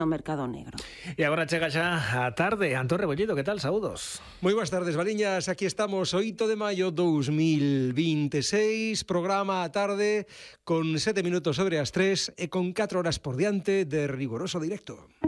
no mercado negro. E agora chega xa a tarde. Antón Rebolledo, que tal? Saúdos. Moi boas tardes, Mariñas. Aquí estamos, 8 de maio 2026, programa a tarde con 7 minutos sobre as 3 e con 4 horas por diante de rigoroso directo.